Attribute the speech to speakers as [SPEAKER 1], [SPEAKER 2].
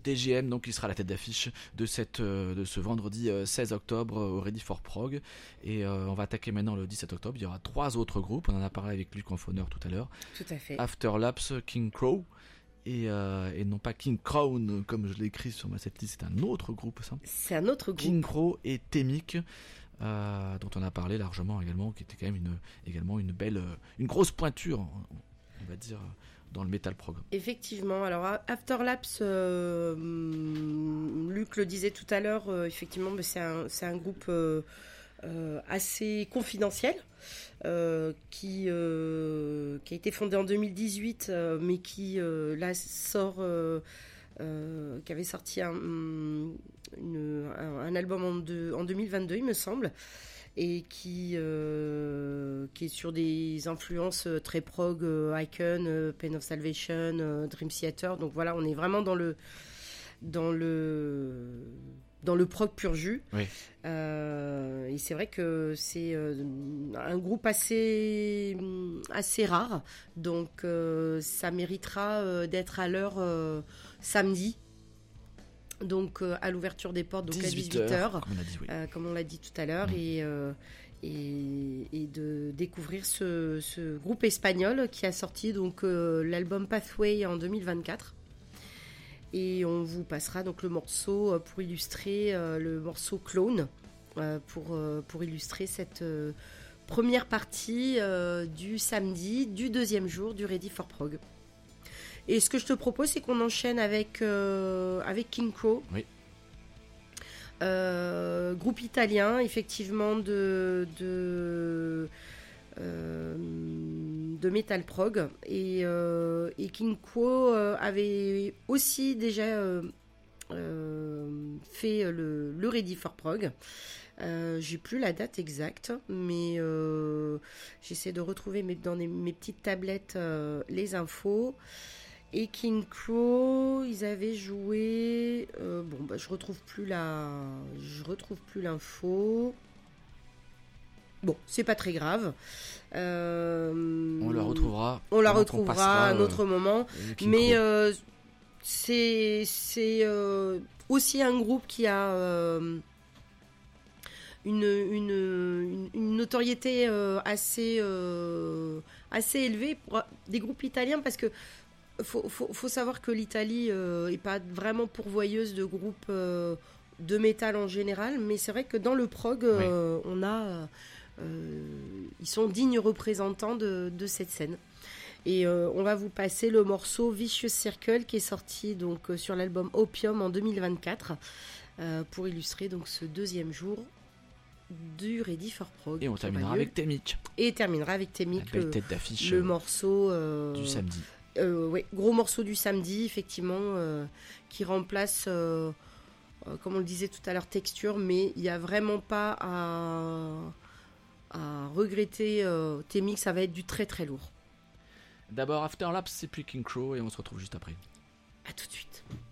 [SPEAKER 1] TGM, donc il sera à la tête d'affiche de ce vendredi 16 octobre au Ready for Prog. Et on va attaquer maintenant le 17 octobre. Il y aura 3 autres groupes. On en a parlé avec Luc Enfoneur tout à l'heure.
[SPEAKER 2] Tout à fait.
[SPEAKER 1] Afterlapse, King Crow. Et non pas King Crown comme je l'ai écrit sur ma setlist, c'est un autre groupe ça.
[SPEAKER 2] C'est un autre groupe.
[SPEAKER 1] King Crow et Temic, dont on a parlé largement également, qui était quand même une belle, une grosse pointure, on va dire, dans le metal prog.
[SPEAKER 2] Effectivement, alors Afterlapse, Luc le disait tout à l'heure, effectivement, c'est un groupe assez confidentiel. Qui a été fondé en 2018, mais qui là sort, qui avait sorti un album en 2022, il me semble, et qui est sur des influences très prog, Icon, Pain of Salvation, Dream Theater. Donc voilà, on est vraiment dans le prog pur jus.
[SPEAKER 1] Oui.
[SPEAKER 2] Et c'est vrai que c'est un groupe assez rare, donc ça méritera d'être à l'heure samedi, donc à l'ouverture des portes, donc à 18h, comme on l'a dit tout à l'heure, et de découvrir ce groupe espagnol qui a sorti donc l'album Pathway en 2024. Et on vous passera donc le morceau pour illustrer le morceau Clone, pour illustrer cette première partie du samedi, du deuxième jour du Ready for Prog. Et ce que je te propose, c'est qu'on enchaîne avec King Crow.
[SPEAKER 1] Oui.
[SPEAKER 2] Groupe italien, effectivement, de metal prog, et King Crow avait aussi déjà fait le Ready for Prog. J'ai plus la date exacte, mais j'essaie de retrouver dans mes petites tablettes les infos. Et King Crow, ils avaient joué. Je retrouve plus l'info. Bon, c'est pas très grave.
[SPEAKER 1] On la retrouvera.
[SPEAKER 2] À un autre moment. Mais c'est aussi un groupe qui a une notoriété assez élevée pour des groupes italiens, parce que faut savoir que l'Italie est pas vraiment pourvoyeuse de groupes de métal en général, mais c'est vrai que dans le prog, on a ils sont dignes représentants de cette scène. Et on va vous passer le morceau Vicious Circle, qui est sorti donc sur l'album Opium en 2024, pour illustrer donc ce deuxième jour du Ready for Prog.
[SPEAKER 1] Et on terminera avec Temic.
[SPEAKER 2] La
[SPEAKER 1] tête d'affiche,
[SPEAKER 2] le morceau
[SPEAKER 1] du samedi.
[SPEAKER 2] Gros morceau du samedi, effectivement, qui remplace, comme on le disait tout à l'heure, Texture, mais il n'y a vraiment pas à regretter. Temic, ça va être du très très lourd.
[SPEAKER 1] D'abord Afterlapse et puis King Crow, et on se retrouve juste après.
[SPEAKER 2] À tout de suite.